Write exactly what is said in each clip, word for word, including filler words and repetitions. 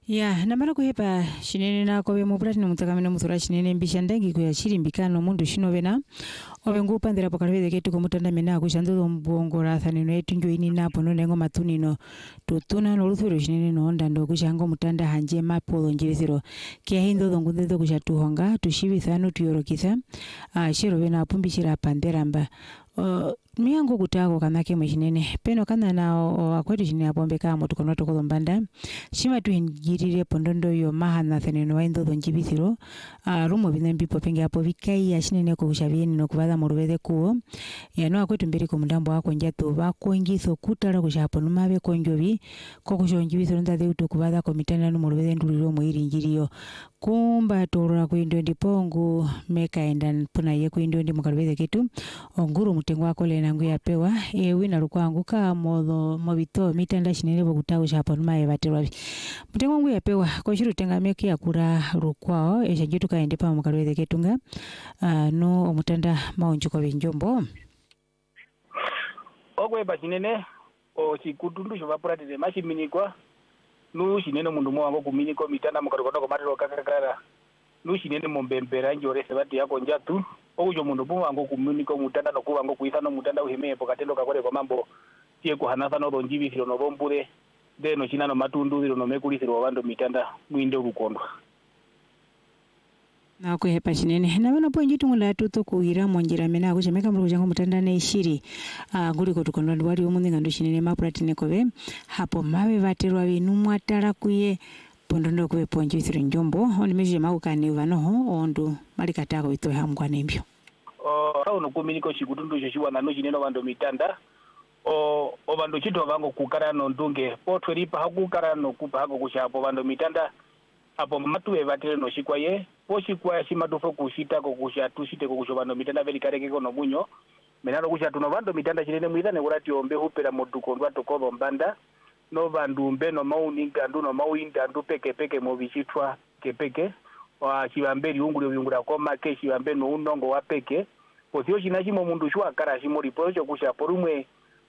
Ya, namara kuhepa shinene na kobe muplatino mutakamena muthura shinene mbisha ndangi kuya chiri mbikano mundu shino vena. Obe ngu pandira pakarwede ketu kumutanda mena kushandu mbongora thanino yetu njoini na pono nengo matunino. Tutuna no luthuro shinene no ndando kushango mutanda hanje mapolo njiriziro. Kia hindo dhongundedo kushatuhonga, tushivi thanu tuyorokitha. Uh, shiro vena pumbishira panderamba. Uh, miyangu kutako kanake mwishinene peno kana na wakwetu shini apombe kama tukono toko mbanda shima tu hinjirire pondondo yo mahana theneno waindo dhonjibithiro uh, rumo binembi popenge hapo vikai ya shinene kushabieni no kubadha morubede kuo ya no wakwetu mbiri kumudambo wako njatu wako ngitho kutara kushapo numabe konjobi kokusho njibithiro ndade uto kubadha komitana no morubede nduliro mwiri njiriyo kumba tora kuindo ndipongu meka endan puna ye kuindo ndi mukarubede ketu onguru mutengo wako le nangu ya pewa e wina rukwangu ka modo mobito mitanda shinene bokutago shapo numaye baterwa mutengo wangu ya pewa ko shiru tenga meki ya kura rukwao e shajitu kaende pa mukarubede ketunga uh, no omutanda maonjuko benjombo okwe bashinene o chikutundu sho vapuratire mashiminikwa nu shinene mundu mwango kuminiko mitanda mukarukona ko matero kakakara nu shinene mombembera njore sebati yako njatu okujo mundu mwango kuminiko mutanda no kubango kuithano mutanda uhime pokatendo kakore kwa mambo tie kuhanatha no ronjibi filo no bombure de no chinano matundu filo no mekulisiro wabando mitanda mwinde ukondwa na kuhepa shinene na wana ponji tungula tuto kuhira monjira mena kuchemeka mrugo jango mutanda na ishiri uh, guli kotukondo wali omunga ndo shinene mapratine kobe hapo mawe vaterwa binu mwatara kuye pondondo kwe ponji thiri njombo oni meje maukane vanoho ondu malikatako ito hamkwa nembyo o uh, no kuminiko chikutundu cho chiwana no chineno bando mitanda o o bando chito vango kukara no ndunge potweripa hakukara no kupa hako kushapo bando mitanda apo matuwe vatere no shikwaye poshikwa shimadufo kushita ko kushatu shite ko kushobano mitanda veli kareke kono bunyo menano kushatu no vando mitanda chirene mwithane kurati ombe hupera moduko ndwa tokobo mbanda no vandu mbe no mauni gandu no mawinda ndu peke peke mo bichitwa kepeke wa chibamberi ungule byungura koma ke chibambe no unongo wa peke posio chinachimo mundu shwa kara shimori pocho kusha porumwe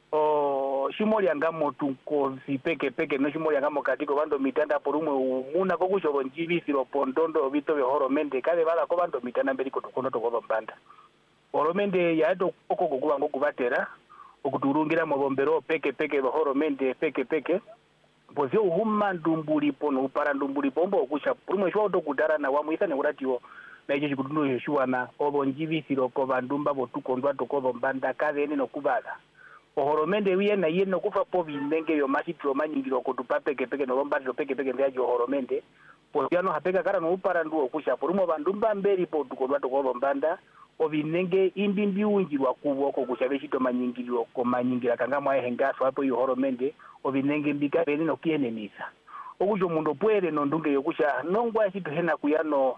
o shimoli angamo tuko zipeke peke no shimoli angamo katiko bando mitanda porumwe umuna kokusho bonjibi siro pondondo bito be horomende kale bala ko bando mitanda mberi ko tokono to ko banda horomende yato koko kuba ngo kubatera okuturungira mu bombero peke peke be horomende peke peke pozio uhuma ndumbuli pono upara ndumbuli pombo okusha porumwe shwa to kudara na wamuisa ne uratiwo na icho chikutundu shwana obonjibi siro ko bandumba botukondwa to ko banda kale ne no kubala ohoromende wiye na yeno kufa po binenge yo masitro manyingiro kutupa peke peke no bomba peke peke ndiajo ohoromende poyano hapeka kara no upara ndu okusha porumo bandumba mberi po tukodwa to ko mbanda obinenge imbimbi unjirwa kubo ko kushabe chito manyingiro ko manyingira kanga mwa hengaso hapo yo horomende obinenge mbika bene no kienenisa okujo mundo pwere no ndunge yokusha nongwa chito hena kuyano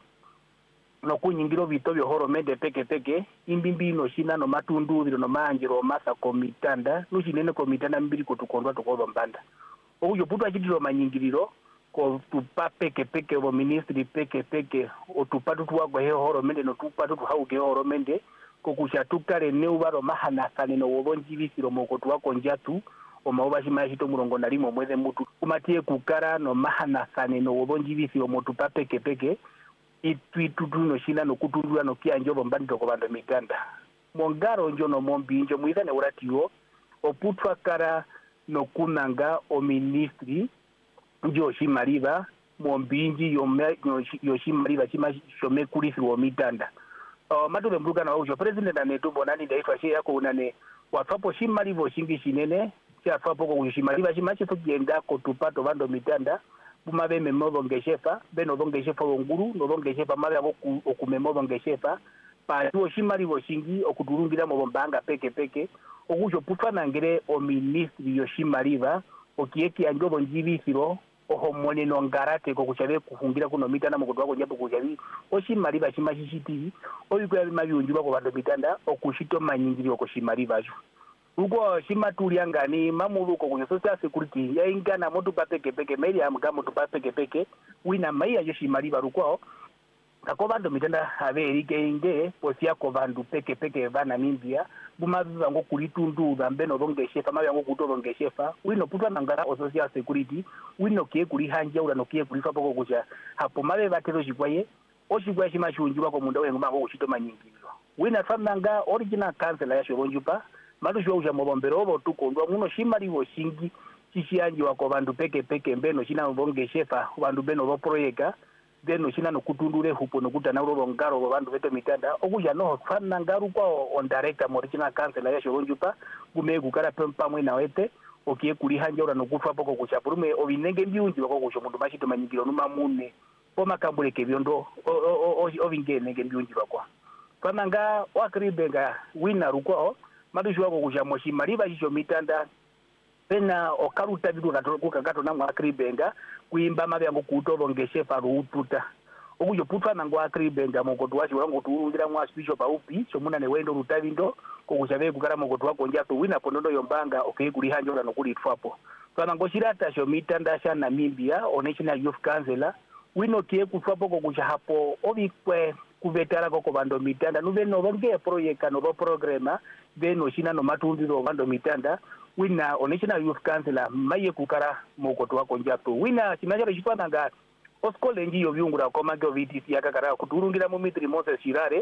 no kunyingiro bito byo horomende peke peke imbimbi no shina no matundu biro no manjiro masa komitanda no shinene komitanda mbiri ko tukondwa to ko mbanda okujo putwa chitiro manyingiriro ko tupa peke peke bo ministry peke peke o tupatu tuwa he horomende no tupatu tu hauge horomende ko kushatukare ne ubaro mahana sane no wobonjibisiro moko tuwa konjatu o maubashi mashito murongo nalimo mweze mutu kumatie kukara no mahana sane no wobonjibisiro mo tupa peke peke itwitutu no shina no kutundula no kianjo bombando ko bando mitanda mongaro njo no mombi njo muithane uratiwo oputwa kara no kunanga o ministry njo shimaliva mombinji yome yoshimaliva chima shome kulisi wo mitanda uh, matule mbuga na ujo president anetu bonani ndaitwa she yako unane wafapo shimalivo shingi shinene cha fapo ko shimaliva shimache tugenda ko tupato bando mitanda bumabe memobo ngeshefa beno bongeshefa wonguru no bongeshefa mabe abo okumemobo ngeshefa pa tuo shimalivo shingi okuturungira mo bombanga peke peke okujo pufana ngere o ministry yoshimaliva okieki anjobo njibisiro oho mone no ngarate ko kuchabe kufungira kuno mitanda mukodwa ko nyapo kuchabi oshimaliva shimashishiti oyiko ya mabiyunjwa ko bando mitanda okushito manyingiri ko shimaliva jo uko shimatuli angani mamuluko ku social security ya ingana moto papeke peke meli amga moto papeke peke wina maiya yo shimaliva rukwao ako bantu mitanda ave ikenge posia ko bantu peke peke vana Namibia bumaviva ngo kulitundu bambeno bongeshefa mabe ngo kuto bongeshefa wino putwa nangara social security wino kie kuli hanja ula no kie kuli fapoko kuja hapo mabe batero jikwaye oshigwa shima shunjwa ko munda wengo mango kuchito manyingiro wina famanga original council ya shobonjupa matu shwa uja mobombero obo tukondwa muno shimali wo shingi chishianji wako bantu peke peke mbeno shina bongeshefa bantu beno bo project beno shina no kutundure hupo no kutana ro ngaro bantu beto mitanda okuja no fana ngaru kwa on director original council ya shobonjupa kumegu kala pempa mwina wete okie kuli hanja ura no kufa poko kuchapurume obinenge mbyunji wako kusho mundu mashito manyingiro numa mune poma kambule kebyondo ovingene ngembyunji bakwa fananga wakribenga wina rukwao madushu wako kushamoshi maliba chicho mitanda pena okaruta bidu katoka kato na wakribenga kuimba mabyango kutobo ngeshefa ruututa okujo putwa nango wakribenga mokoto wachi wango tuurundira mwa bishop aupi chomuna ne wendo rutavindo kokushabe kukara mokoto wako njato wina pondondo yombanga okay kuli hanja ura nokuli twapo fanango shirata sho mitanda sha Namibia National Youth Council wino kie kutwapo kokusha hapo obikwe kuvetara koko bando mitanda nuve no bonge project no bo programa beno shina no matundiro bando mitanda wina National Youth Council maye kukara mokoto wako njato wina chimajaro chitwana nga oskole ngiyo byungura koma go V T C yakakara kuturungira mu mitri Moses Shirare